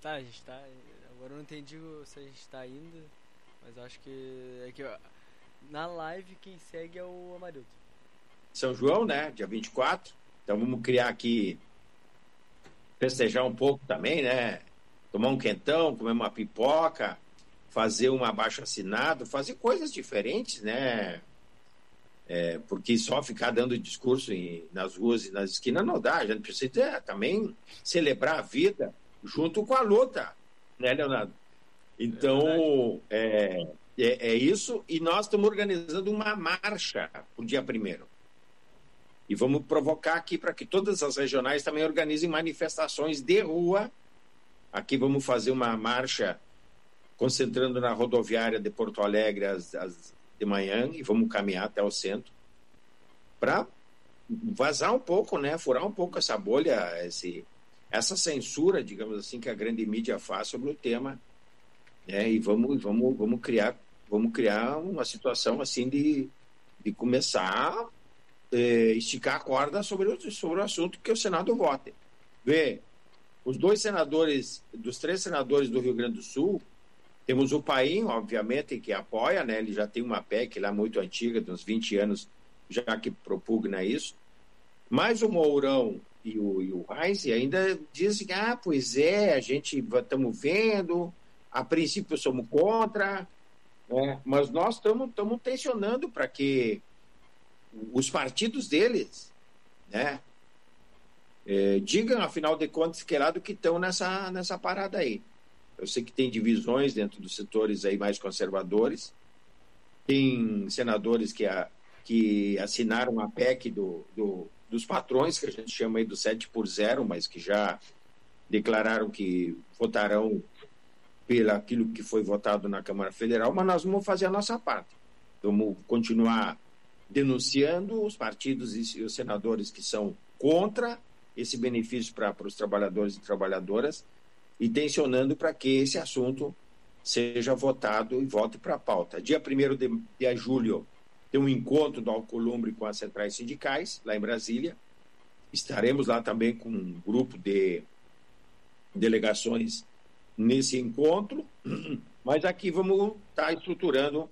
Tá, a gente tá. Agora eu não entendi se a gente tá indo, mas eu acho que. É que na live quem segue é o Amarildo. São João, né? Dia 24. Então vamos criar aqui, festejar um pouco também, né? Tomar um quentão, comer uma pipoca, fazer um abaixo-assinado, fazer coisas diferentes, né? Porque só ficar dando discurso nas ruas e nas esquinas não dá. A gente precisa também celebrar a vida junto com a luta, né, Leonardo? Então, é isso. E nós estamos organizando uma marcha para o dia 1º. E vamos provocar aqui para que todas as regionais também organizem manifestações de rua. Aqui vamos fazer uma marcha concentrando na rodoviária de Porto Alegre de manhã e vamos caminhar até o centro para vazar um pouco, né? Furar um pouco essa bolha, essa censura, digamos assim, que a grande mídia faz sobre o tema, né? E vamos criar uma situação assim de começar esticar a corda sobre o assunto que o Senado vote. Vê, os dos 3 senadores do Rio Grande do Sul, temos o Paim, obviamente, que apoia, né? Ele já tem uma PEC lá muito antiga, de uns 20 anos, já que propugna isso. Mas o Mourão e o Reis ainda dizem que, pois é, a gente estamos vendo, a princípio somos contra, né? Mas nós estamos tensionando para que os partidos deles, né, digam, afinal de contas, que lado que estão nessa parada aí. Eu sei que tem divisões dentro dos setores aí mais conservadores, tem senadores que assinaram a PEC dos patrões, que a gente chama aí do 7x0, mas que já declararam que votarão pelo aquilo que foi votado na Câmara Federal, mas nós vamos fazer a nossa parte. Vamos continuar denunciando os partidos e os senadores que são contra esse benefício para os trabalhadores e trabalhadoras e tensionando para que esse assunto seja votado e volte para a pauta. Dia 1º de julho tem um encontro do Alcolumbre com as centrais sindicais, lá em Brasília. Estaremos lá também com um grupo de delegações nesse encontro, mas aqui vamos estar estruturando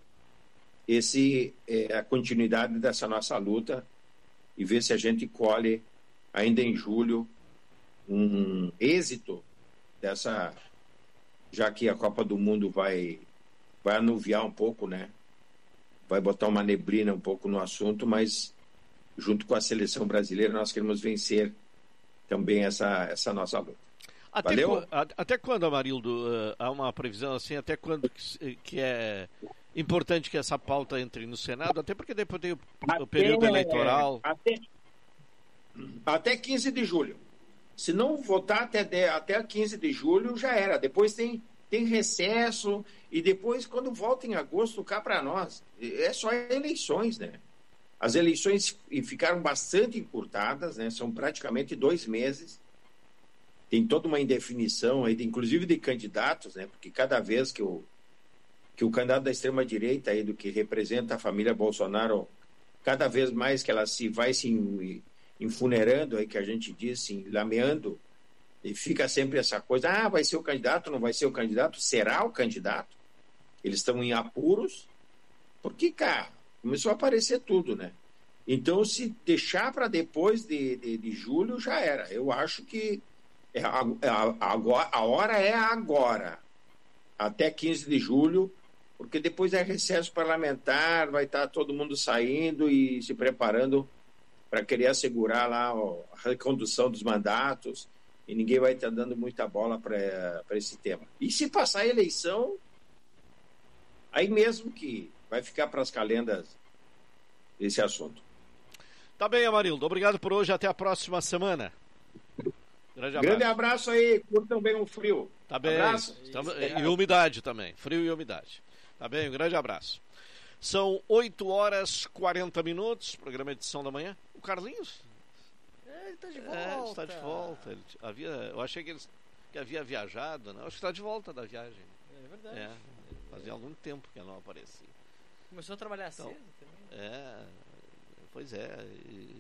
a continuidade dessa nossa luta e ver se a gente colhe ainda em julho um êxito dessa, já que a Copa do Mundo vai anuviar um pouco, né? Vai botar uma neblina um pouco no assunto, mas junto com a seleção brasileira nós queremos vencer também essa nossa luta. Valeu? Até quando, Amarildo, há uma previsão assim, até quando que é importante que essa pauta entre no Senado, até porque depois tem o período eleitoral. Até 15 de julho. Se não votar até 15 de julho, já era. Depois tem recesso, e depois, quando volta em agosto, cá para nós, é só eleições, né? As eleições ficaram bastante encurtadas, né? São praticamente 2 meses. Tem toda uma indefinição, aí, inclusive de candidatos, né? Porque cada vez que o candidato da extrema-direita, aí, do que representa a família Bolsonaro, cada vez mais que ela vai se enfunerando, aí, que a gente diz, assim, lameando, e fica sempre essa coisa, vai ser o candidato, não vai ser o candidato, será o candidato? Eles estão em apuros, porque, cara, começou a aparecer tudo, né? Então, se deixar para depois de julho, já era. Eu acho que a hora é agora, até 15 de julho, porque depois é recesso parlamentar, vai estar todo mundo saindo e se preparando para querer assegurar lá a recondução dos mandatos, e ninguém vai estar dando muita bola para esse tema. E se passar a eleição, aí mesmo que vai ficar para as calendas esse assunto. Tá bem, Amarildo. Obrigado por hoje. Até a próxima semana. Grande abraço aí. Curtam bem o frio. Tá bem. Abraço. E umidade também. Frio e umidade. Tá bem? Um grande abraço. São 8h40. Programa Edição da Manhã. O Carlinhos? Ele tá de volta. Está de volta. Eu achei que havia viajado, né? Acho que está de volta da viagem. É verdade. Fazia algum tempo que ela não aparecia. Começou a trabalhar cedo também. Pois é.